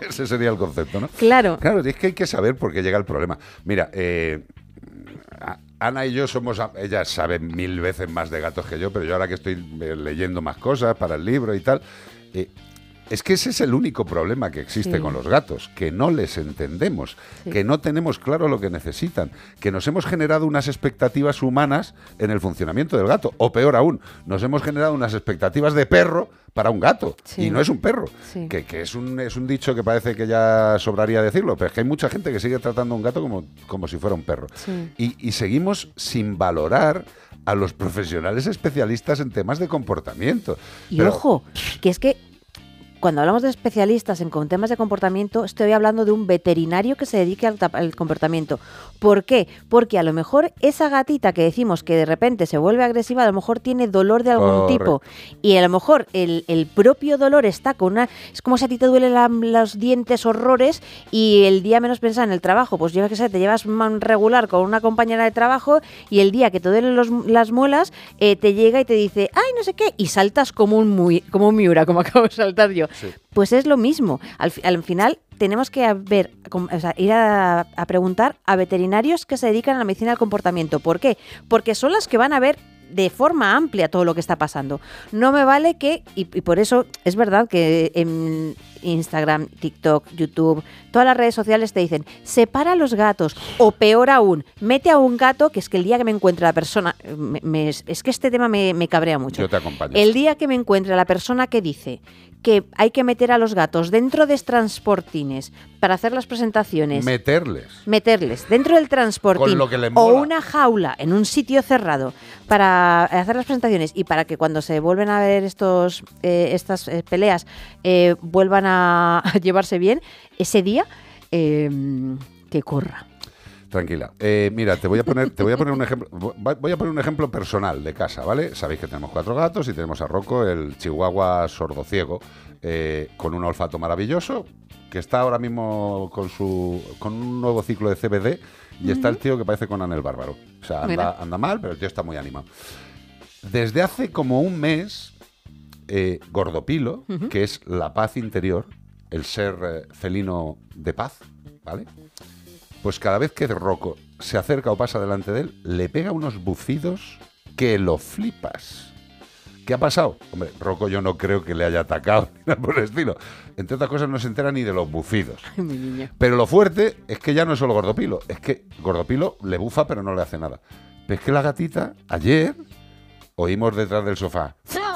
Ese sería el concepto, ¿no? Claro. Claro, es que hay que saber por qué llega el problema. Mira, Ana y yo somos, ella sabe 1000 veces más de gatos que yo, pero yo ahora que estoy leyendo más cosas para el libro y tal, es que ese es el único problema que existe con los gatos, que no les entendemos, que no tenemos claro lo que necesitan, que nos hemos generado unas expectativas humanas en el funcionamiento del gato, o peor aún, nos hemos generado unas expectativas de perro para un gato, y no es un perro, que es un dicho que parece que ya sobraría decirlo, pero es que hay mucha gente que sigue tratando a un gato como si fuera un perro. Y seguimos sin valorar a los profesionales especialistas en temas de comportamiento. Y ojo, que es que cuando hablamos de especialistas con temas de comportamiento, estoy hablando de un veterinario que se dedique al comportamiento. ¿Por qué? Porque a lo mejor esa gatita que decimos que de repente se vuelve agresiva, a lo mejor tiene dolor de algún tipo. Y a lo mejor el propio dolor está con una... Es como si a ti te duelen los dientes horrores y el día menos pensado en el trabajo, pues yo qué sé, te llevas regular con una compañera de trabajo y el día que te duelen las muelas, te llega y te dice, ¡ay, no sé qué! Y saltas como un Miura, como acabo de saltar yo. Sí. Pues es lo mismo. Al final tenemos que ir a preguntar a veterinarios que se dedican a la medicina del comportamiento. ¿Por qué? Porque son las que van a ver de forma amplia todo lo que está pasando. No me vale que, y por eso es verdad que en Instagram, TikTok, YouTube, todas las redes sociales te dicen, separa a los gatos, o peor aún, mete a un gato, que es que el día que me encuentre la persona, es que este tema me cabrea mucho. Yo te acompaño. El día que me encuentre la persona que dice que hay que meter a los gatos dentro de transportines para hacer las presentaciones. Meterles dentro del transportín con lo que les mola. O una jaula en un sitio cerrado para hacer las presentaciones y para que cuando se vuelven a ver estas peleas vuelvan a llevarse bien, ese día que corra. Tranquila. Mira, te voy a poner un ejemplo. Voy a poner un ejemplo personal de casa, ¿vale? Sabéis que tenemos 4 gatos y tenemos a Rocco, el chihuahua sordociego, con un olfato maravilloso, que está ahora mismo con un nuevo ciclo de CBD y está el tío que parece Conan el Bárbaro. O sea, anda mal, pero el tío está muy animado. Desde hace como un mes, Gordopilo, que es la paz interior, el ser felino de paz, ¿vale? Pues cada vez que Rocco se acerca o pasa delante de él, le pega unos bufidos que lo flipas. ¿Qué ha pasado? Hombre, Rocco yo no creo que le haya atacado ni nada por el estilo. Entre otras cosas no se entera ni de los bufidos. Ay, mi niña. Pero lo fuerte es que ya no es solo Gordopilo, es que Gordopilo le bufa pero no le hace nada. Pero es que la gatita, ayer, oímos detrás del sofá.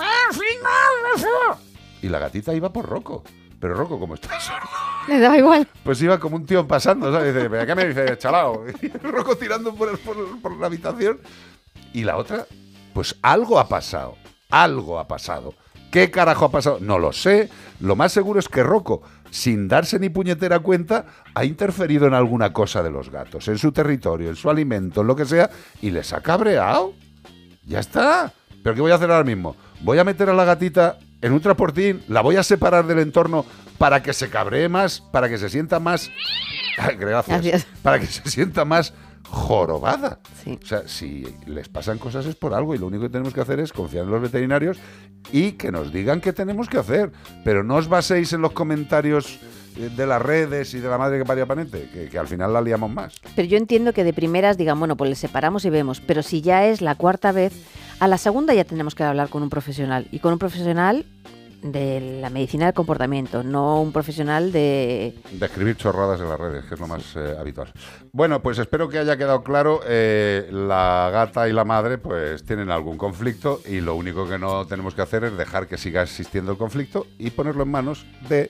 Y la gatita iba por Rocco. Pero Rocco, como está sordo, le daba igual. Pues iba como un tío pasando, ¿sabes? Dice, ¿qué me dice, chalao? Y Rocco tirando por la habitación. Y la otra, pues algo ha pasado. Algo ha pasado. ¿Qué carajo ha pasado? No lo sé. Lo más seguro es que Rocco, sin darse ni puñetera cuenta, ha interferido en alguna cosa de los gatos, en su territorio, en su alimento, en lo que sea, y les ha cabreado. Ya está. ¿Pero qué voy a hacer ahora mismo? Voy a meter a la gatita en un transportín, la voy a separar del entorno para que se cabree más, para que se sienta más... Gracias. Para que se sienta más jorobada. Sí. O sea, si les pasan cosas es por algo y lo único que tenemos que hacer es confiar en los veterinarios y que nos digan qué tenemos que hacer. Pero no os baséis en los comentarios de las redes y de la madre que parió a Panente, que al final la liamos más. Pero yo entiendo que de primeras digan, bueno, pues les separamos y vemos, pero si ya es la 4ª vez, a la segunda ya tenemos que hablar con un profesional, y con un profesional de la medicina del comportamiento, no un profesional de escribir chorradas en las redes, que es lo más habitual. Bueno, pues espero que haya quedado claro. La gata y la madre pues tienen algún conflicto y lo único que no tenemos que hacer es dejar que siga existiendo el conflicto y ponerlo en manos de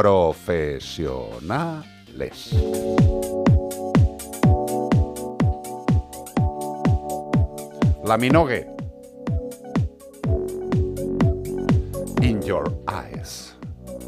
profesionales. La Minogue. In your eyes.